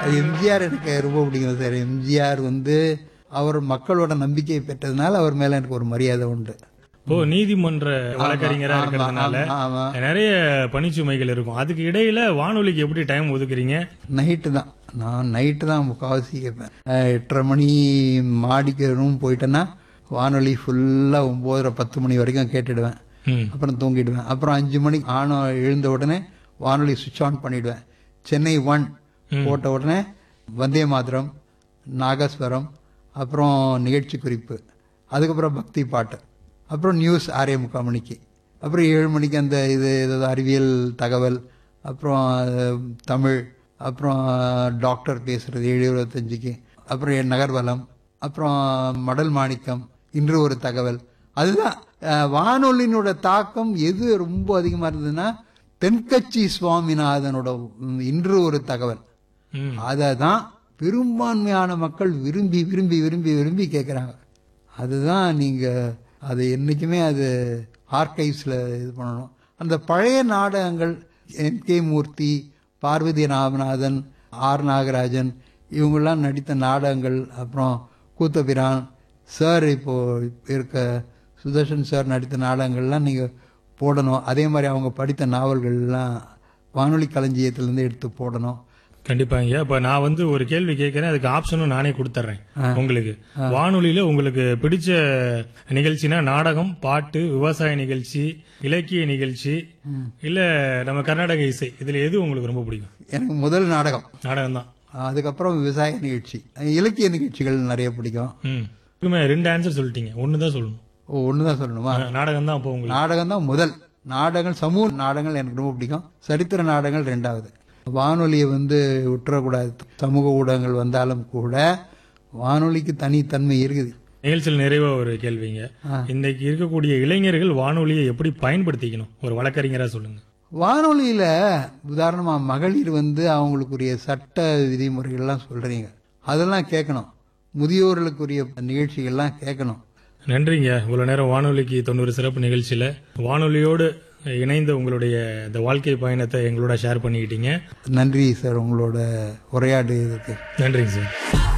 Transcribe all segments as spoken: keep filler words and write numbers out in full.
அது எம்ஜிஆர் எனக்கு ரொம்ப பிடிக்கும் சார். எம்ஜிஆர் வந்து அவர் மக்களோட நம்பிக்கையை பெற்றதுனால அவர் மேல எனக்கு ஒரு மரியாதை உண்டு. ஓ, நீதிமன்ற வழக்கறிஞரா ஆமா, இருக்கிறதுனால ஆமா, ஆமா. நிறைய பணிச்சுமைகள் இருக்கும். அதுக்கு இடையில வானொலிக்கு எப்படி டைம் ஒதுக்குறீங்க? நைட்டு தான், நான் நைட்டு தான் முக்கால்வாசி கேட்பேன். அஹ், எட்டரை மணி மாடிக்கு ரூம் போயிட்டேன்னா வானொலி ஃபுல்லா ஒன்பதரை பத்து மணி வரைக்கும் கேட்டுடுவேன். ம். அப்புறம் தூங்கிடுவேன். அப்புறம் அஞ்சு மணிக்கு ஆன எழுந்த உடனே வானொலி சுவிட்ச் ஆன் பண்ணிடுவேன். சென்னை ஒன் போட்ட உடனே வந்தே மாதரம், நாகஸ்வரம், அப்புறம் நிகழ்ச்சி குறிப்பு, அதுக்கப்புறம் பக்தி பாட்டு, அப்புறம் நியூஸ் ஆறே முக்கால் மணிக்கு, அப்புறம் ஏழு மணிக்கு அந்த இது ஏதாவது அறிவியல் தகவல், அப்புறம் அஹ், தமிழ், அப்புறம் டாக்டர் பேசுறது ஏழு இருபத்தஞ்சுக்கு, அப்புறம் என் நகர்வலம், அப்புறம் மடல் மாணிக்கம், இன்று ஒரு தகவல். அதுதான் அஹ், வானொலியினோட தாக்கம் எது ரொம்ப அதிகமா இருந்ததுன்னா தென்கட்சி சுவாமிநாதனோட ம், இன்று ஒரு தகவல். ம். அதை தான் பெரும்பான்மையான மக்கள் விரும்பி விரும்பி விரும்பி விரும்பி கேட்குறாங்க. அதுதான் நீங்க அது என்னைக்குமே அது ஆர்கைவ்ஸ்ல இது பண்ணணும். அந்த பழைய நாடகங்கள் எம் கே மூர்த்தி, பார்வதி ராமநாதன், ஆர் நாகராஜன் இவங்கெல்லாம் நடித்த நாடகங்கள், அப்புறம் கூத்தபிரான் சார் இப்போ இருக்க சுதர்ஷன் சார் நடித்த நாடகங்கள்லாம் நீங்க போடணும். அதே மாதிரி அவங்க படித்த நாவல்கள்லாம் வானொலி களஞ்சியத்திலிருந்து எடுத்து போடணும். கண்டிப்பாங்க. இப்ப நான் வந்து ஒரு கேள்வி கேட்கறேன், அதுக்கு ஆப்ஷனும் நானே கொடுத்துறேன் உங்களுக்கு. வானொலியில உங்களுக்கு பிடிச்ச நிகழ்ச்சினா நாடகம், பாட்டு, விவசாய நிகழ்ச்சி, இலக்கிய நிகழ்ச்சி, இல்ல நம்ம கர்நாடக இசை, இதுல எது உங்களுக்கு ரொம்ப பிடிக்கும்? எனக்கு முதல் நாடகம், நாடகம் தான். அதுக்கப்புறம் விவசாய நிகழ்ச்சி, இலக்கிய நிகழ்ச்சிகள் நிறைய பிடிக்கும். ம். இதுக்குமே ரெண்டு ஆன்சர் சொல்லிட்டீங்க, ஒண்ணுதான் சொல்லணும். ஓ, ஒண்ணுதான் சொல்லணுமா? நாடகம் தான். அப்போ உங்களுக்கு நாடகம் தான் முதல். நாடகங்கள், சமூக நாடகங்கள் எனக்கு ரொம்ப பிடிக்கும். சரித்திர நாடகங்கள் ரெண்டாவது. வானொலியை வந்து விட்டுறக்கூடாது. சமூக ஊடகங்கள் வந்தாலும் கூட வானொலிக்கு தனித்தன்மை இருக்குது. நிகழ்ச்சியில் நிறைவா ஒரு கேள்விங்க. இன்னைக்கு இருக்கக்கூடிய இளைஞர்கள் வானொலியை எப்படி பயன்படுத்திக்கணும், ஒரு வழக்கறிஞரா சொல்லுங்க. வானொலியில உதாரணமா மகளிர் வந்து அவங்களுக்குரிய சட்ட விதிமுறைகள்லாம் சொல்றீங்க, அதெல்லாம் கேட்கணும். முதியோர்களுக்குரிய நிகழ்ச்சிகள்லாம் கேட்கணும். நன்றிங்க. இவ்வளவு நேரம் வானொலிக்கு தொண்ணூறு சிறப்பு நிகழ்ச்சியில வானொலியோடு இணைந்த உங்களுடைய இந்த வாழ்க்கை பயணத்தை எங்களோட ஷேர் பண்ணிக்கிட்டீங்க. நன்றி சார், உங்களோட உரையாடுறதுக்கு நன்றிங்க சார்.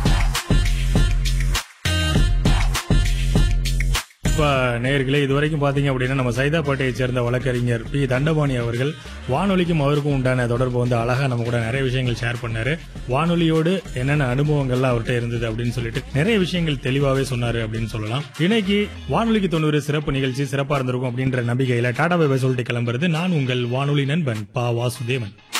இப்ப நேயர்களே, இதுவரைக்கும் பாத்தீங்க அப்படின்னா நம்ம சைதாப்பேட்டையை சேர்ந்த வழக்கறிஞர் பி தண்டபாணி அவர்கள் வானொலிக்கும் அவருக்கும் உண்டான தொடர்பு வந்து அழகா நம்ம கூட நிறைய விஷயங்கள் ஷேர் பண்ணாரு. வானொலியோடு என்னென்ன அனுபவங்கள்லாம் அவர்கிட்ட இருந்தது அப்படின்னு சொல்லிட்டு நிறைய விஷயங்கள் தெளிவாவே சொன்னாரு அப்படின்னு சொல்லலாம். இன்னைக்கு வானொலிக்கு தொண்ணூறு சிறப்பு நிகழ்ச்சி சிறப்பா இருந்திருக்கும் அப்படின்ற நம்பிக்கையில டாடா பை பை சொல்லிட்டு கிளம்புறது நான் உங்கள் வானொலி நண்பன் பா வாசுதேவன்.